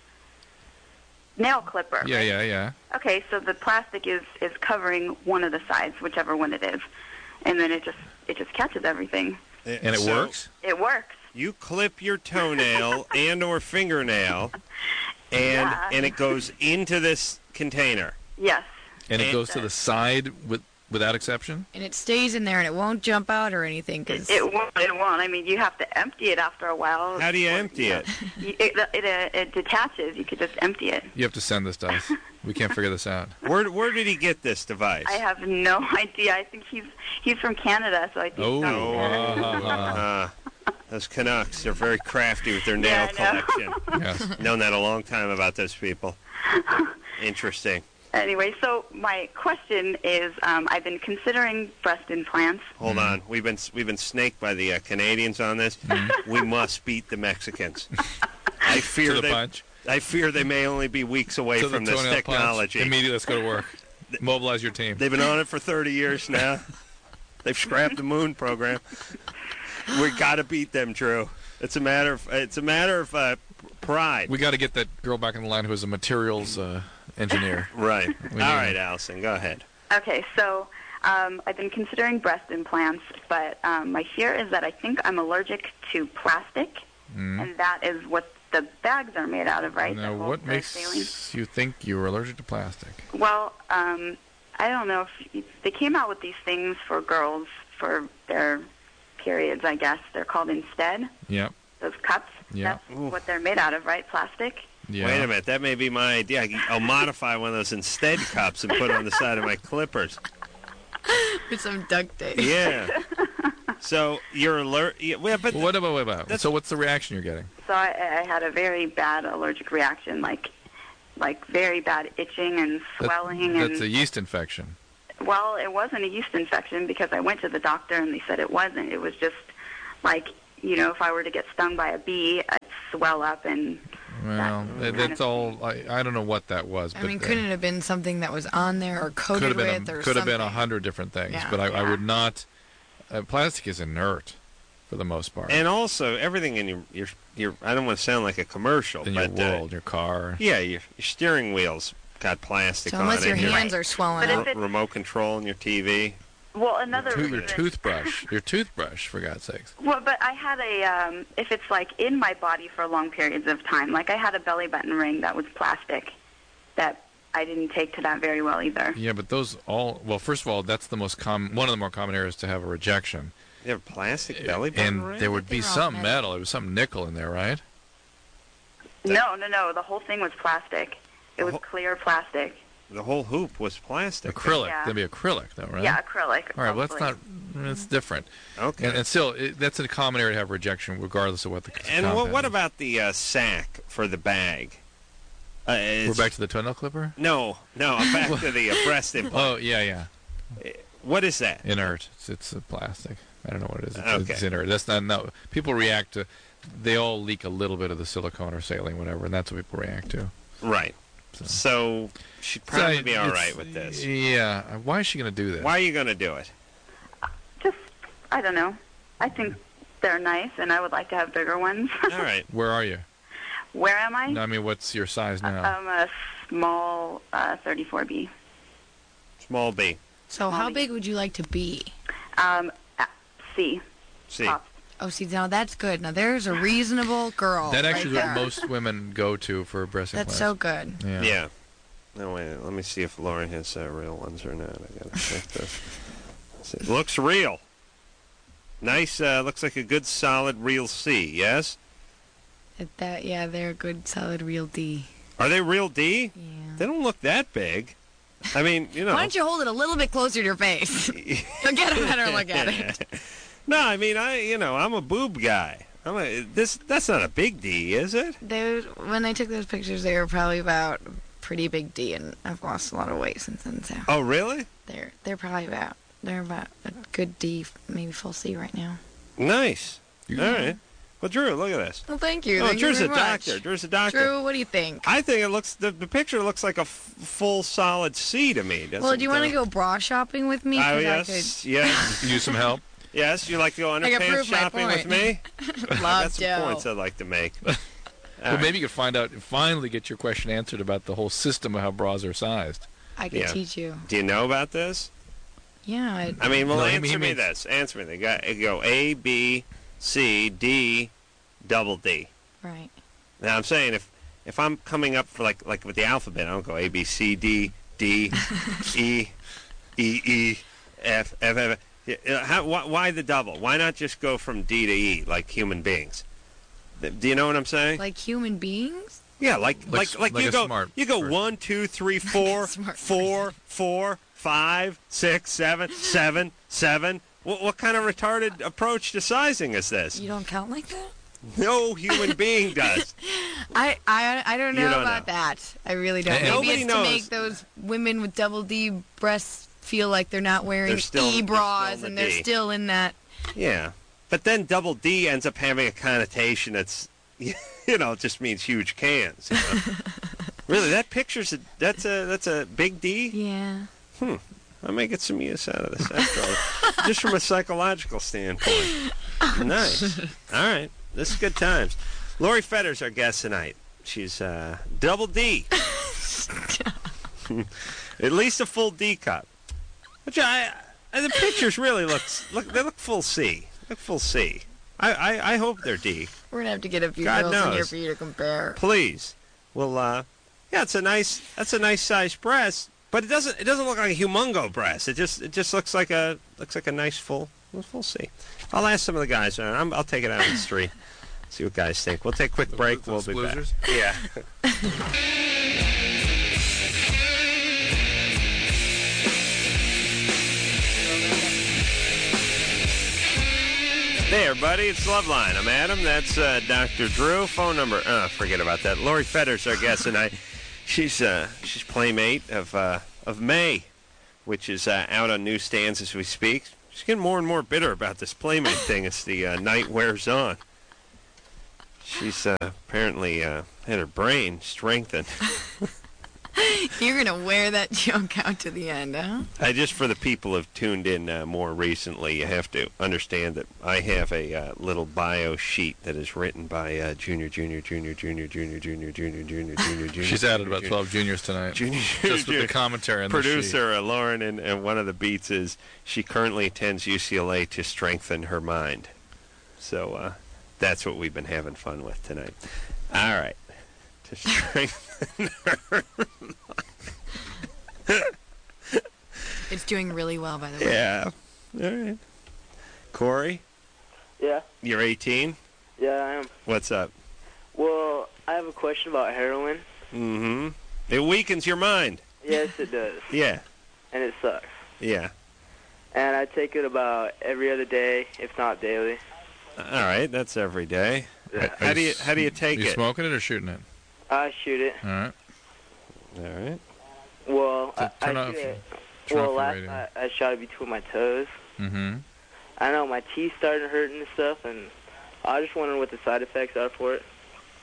nail clipper. Yeah, yeah, yeah. Okay, so the plastic is covering one of the sides, whichever one it is, and then it just catches everything. And it So, works? It works. You clip your toenail and or fingernail, Yeah. and it goes into this container. Yes. And it And- goes to the side without exception? And it stays in there and it won't jump out or anything. Cause It won't. It won't. I mean, you have to empty it after a while. How do you empty it? It detaches. You could just empty it. You have to send this to us. We can't figure this out. Where did he get this device? I have no idea. I think he's from Canada, so I think. Oh, something- Those Canucks, they're very crafty with their nail Yeah, I know. collection. yes. Known that a long time about those people. Interesting. Anyway, so my question is, I've been considering breast implants. Hold on, we've been snaked by the Canadians on this. We must beat the Mexicans. I fear To the punch. I fear they may only be weeks away To the from this toenail punch. technology. Immediately, let's go to work. Mobilize your team. They've been on it for 30 years now. They've scrapped the moon program. We got to beat them, Drew. It's a matter of pride. We got to get that girl back in the line who is a materials engineer. Right. All We need right, it. Allison, go ahead. Okay, so I've been considering breast implants, but my fear is that I think I'm allergic to plastic, and that is what the bags are made out of, right? Now, That hold what the makes saline. you think you're allergic to plastic? Well, I don't know if they came out with these things for girls for their periods. I guess they're called Instead. Yep. those cups. Yeah. That's what they're made out of, right? Plastic. Yeah. Wait a minute, that may be my idea. I'll modify one of those Instead cups and put it on the side of my clippers. With some duct tape. Yeah. So you're alert. Yeah, but What about? So what's the reaction you're getting? So I had a very bad allergic reaction, like very bad itching and swelling. That's and a yeast infection. Well, it wasn't a yeast infection because I went to the doctor and they said it wasn't. It was just like, if I were to get stung by a bee, I'd swell up and... Well, that's all. I don't know what that was. I but, mean, couldn't it have been something that was on there or coated with or something? Could have been 100 different things, Yeah. but I would not. Plastic is inert, for the most part. And also, everything in your I don't want to sound like a commercial, in but your world, your car. yeah, your steering wheel's got plastic So on unless it. your Your hands are swollen But if up. it- remote control on your TV. Well, another Your reason... toothbrush, for God's sakes. Well, but I had if it's like in my body for long periods of time, like I had a belly button ring that was plastic that I didn't take to that very well either. Yeah, but those all. Well, first of all, that's the most common. One of the more common areas to have a rejection. You have a plastic belly button And ring? there would be They're all some metal. metal. There was some nickel in there, right? No, the whole thing was plastic. It was clear plastic. The whole hoop was plastic. Acrylic. Yeah. That'd be acrylic, though, right? Yeah, acrylic. All right. Well, that's probably. not. It's different. Okay. And still, that's a common area to have rejection, regardless of what the. And compound what is. about the sack for the bag? We're back to the toenail clipper. No, back to the breast implant. Oh yeah. What is that? Inert. It's a plastic. I don't know what it is. Okay. It's inert. That's not. No. People react to. They all leak a little bit of the silicone or saline, whatever, and that's what people react to. Right. So she'd probably So be all it's- right with this. Yeah. Why is she going to do this? Why are you going to do it? Just, I don't know. I think they're nice, and I would like to have bigger ones. All right. Where are you? Where am I? No, I mean, what's your size now? I'm a small 34B. Small B. So how big would you like to be? C. C. Top. Oh, see, now that's good. Now there's a reasonable girl. That actually is right what there. most women go to for breast That's implants. so good. Yeah. No, wait. Let me see if Lauren has real ones or not. I got to check this. It looks real. Nice. Looks like a good, solid, real C. Yes. Yeah, they're a good, solid, real D. Are they real D? Yeah. They don't look that big. I mean, Why don't you hold it a little bit closer to your face? You'll get a better look at it. No, I mean, I'm a boob guy. That's not a big D, is it? When I took those pictures, they were probably about a pretty big D, and I've lost a lot of weight since then. So Oh, really? they're probably about a good D, maybe full C right now. Nice. All right. Well, Drew, look at this. Well, thank you. Oh, Thank you Drew's a very much. doctor. Drew's a doctor. Drew, what do you think? I think it looks. The picture looks like a full, solid C to me. Well, do you want to go bra shopping with me? Oh 'Cause yes, yes, Use some help. yes. You like to go can underpants prove my shopping with point. me? Love That's some Joe. points I'd like to make. Well, maybe you could finally get your question answered about the whole system of how bras are sized. I could Yeah. teach you. Do you know about this? Yeah. I mean, well, No, he answer me means- this. Answer me. They go A, B, C, D, double D. Right. Now I'm saying if I'm coming up for like with the alphabet, I don't go A, B, C, D, D, E, E, F, F, F. Why the double? Why not just go from D to E like human beings? Do you know what I'm saying? Like human beings? Yeah, like Like you a go smart 1, 2, 3, 4, smart 4, 4, 5, 6, 7, 7, 7. What kind of retarded approach to sizing is this? You don't count like that? No human being does. I don't know You don't about know. that. I really don't. And Maybe nobody it's knows. to make those women with double D breasts feel like they're not wearing They're still bras in the and they're D. still in that. Yeah, but then double D ends up having a connotation that's, it just means huge cans. Really, that picture's that's a big D. Yeah. I may get some use out of this after all, just from a psychological standpoint. Nice. All right, this is good times. Lori Fetter's our guest tonight. She's double D. At least a full D cup. Which the pictures really look full C. Look full C. I hope they're D. We're gonna have to get a few God girls in here knows. for you to compare. Please. Well, that's a nice sized breast, but it doesn't look like a humongo breast. It just looks like a nice full C. I'll ask some of the guys. I'll take it out on the street. See what guys think. We'll take a quick break. We'll be back. Yeah. Hey, everybody, it's Loveline. I'm Adam. That's Dr. Drew. Phone number, forget about that. Lori Fedder's our guest tonight. She's Playmate of May, which is out on newsstands as we speak. She's getting more and more bitter about this Playmate thing as the night wears on. She's apparently had her brain strengthened. You're going to wear that joke out to the end, huh? Just for the people who've tuned in more recently, you have to understand that I have a little bio sheet that is written by Junior. She's added about 12 juniors tonight. Just with the commentary on the sheet. Producer Lauren, and one of the beats is she currently attends UCLA to strengthen her mind. So that's what we've been having fun with tonight. All right. To strengthen her mind. It's doing really well, by the way. Yeah. All right. Corey? Yeah. You're 18? Yeah, I am. What's up? Well, I have a question about heroin. Mm-hmm. It weakens your mind. Yes, it does. Yeah. And it sucks. Yeah. And I take it about every other day, if not daily. All right, that's every day. Yeah. How do you take Are you it? smoking it or shooting it? I shoot it. All right. All right. Well, Turn I off, shoot it. turn Well, off your last radio. night I shot it between my toes. Mm-hmm. I know my teeth started hurting and stuff, and I was just wondering what the side effects are for it.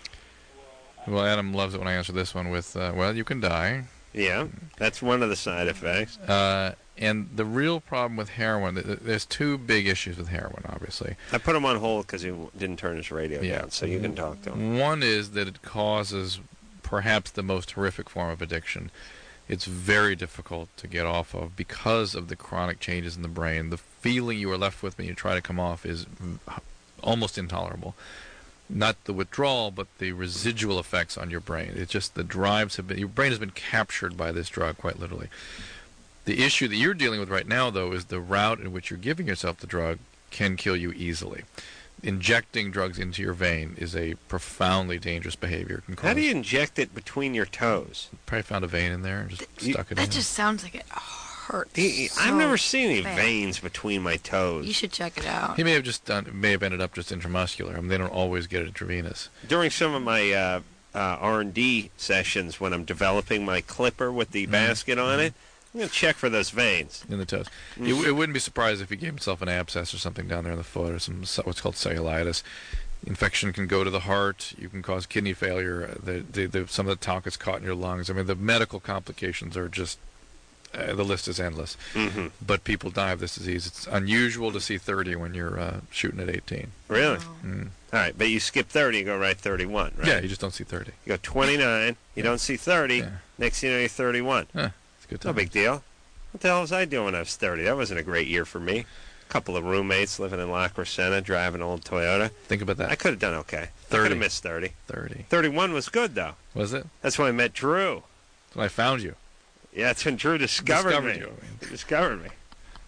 Well, Adam loves it when I answer this one with, well, you can die. Yeah, that's one of the side effects. And the real problem with heroin, there's two big issues with heroin, obviously. I put him on hold because he didn't turn his radio down, so you can talk to him. One is that it causes perhaps the most horrific form of addiction. It's very difficult to get off of because of the chronic changes in the brain. The feeling you are left with when you try to come off is almost intolerable. Not the withdrawal, but the residual effects on your brain. It's just the drives have been, your brain has been captured by this drug, quite literally. The issue that you're dealing with right now, though, is the route in which you're giving yourself the drug can kill you easily. Injecting drugs into your vein is a profoundly dangerous behavior. How do you inject it between your toes? Probably found a vein in there and just stuck it in. That just sounds like it hurts. I've never seen any bad. veins between my toes. You should check it out. He may have ended up just intramuscular. I mean, they don't always get it intravenous. During some of my R&D sessions when I'm developing my clipper with the basket on it, I'm going to check for those veins. In the toes. It wouldn't be surprised if he gave himself an abscess or something down there in the foot or some what's called cellulitis. Infection can go to the heart. You can cause kidney failure. Some of the talc is caught in your lungs. I mean, the medical complications are just, the list is endless. Mm-hmm. But people die of this disease. It's unusual to see 30 when you're shooting at 18. Really? Oh. Mm. All right, but you skip 30, you go right 31, right? Yeah, you just don't see 30. You go 29, you don't see 30, Yeah. next thing you know, you're 31. Huh, it's a good No time. big deal. What the hell was I doing when I was 30? That wasn't a great year for me. A couple of roommates living in La Crescenta, driving an old Toyota. Think about that. I could have done okay. I 30. could have missed 30. 30. 31 was good, though. Was it? That's when I met Drew. That's when I found you. Yeah, that's when Drew discovered me. you, I mean. He discovered me.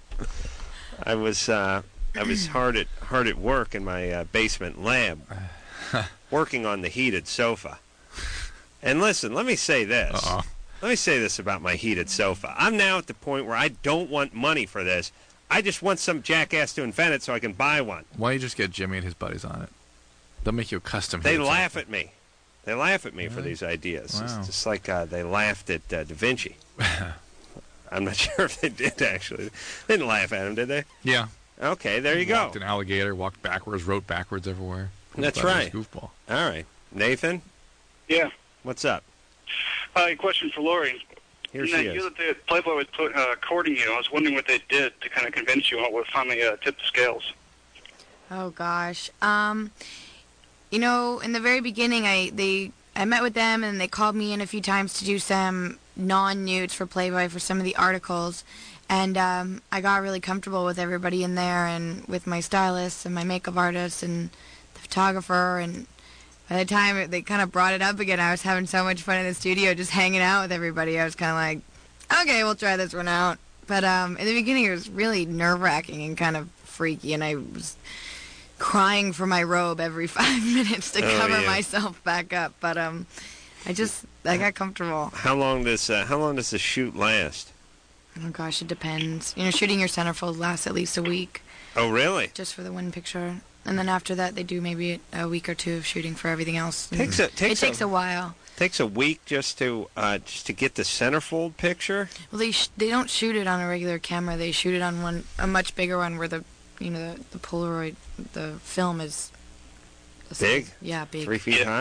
I was hard at work in my basement lab, working on the heated sofa. And listen, let me say this. Uh-uh. Let me say this about my heated sofa. I'm now at the point where I don't want money for this. I just want some jackass to invent it so I can buy one. Why don't you just get Jimmy and his buddies on it? They'll make you a custom. They heated laugh sofa. at me. They laugh at me for Really? these ideas. Wow. It's just like they laughed at Da Vinci. I'm not sure if they did, actually. They didn't laugh at him, did they? Yeah. Okay, there you go. Walked an alligator, walked backwards, wrote backwards everywhere. That's Thought it was right. a goofball. All right. Nathan, Yeah. what's up? A question for Lori. Here In she that is. year that the Playboy was courting you, I was wondering what they did to kind of convince you and what would finally tip the scales. Oh gosh. You know, in the very beginning, I met with them and they called me in a few times to do some non-nudes for Playboy for some of the articles, and I got really comfortable with everybody in there and with my stylist and my makeup artist and the photographer, and by the time they kind of brought it up again, I was having so much fun in the studio just hanging out with everybody. I was kind of like, okay, we'll try this one out. But in the beginning, it was really nerve-wracking and kind of freaky, and I was crying for my robe every 5 minutes to Oh, cover yeah. myself back up. But I got comfortable. How long does the shoot last? Oh gosh, it depends. Shooting your centerfold lasts at least a week, Oh, really? just for the one picture, and then after that they do maybe a week or two of shooting for everything else. Takes it takes a while. Takes a week just to get the centerfold picture. Well, they don't shoot it on a regular camera. They shoot it on a much bigger one where the Polaroid, the film is Big? Yeah, big. 3 feet high.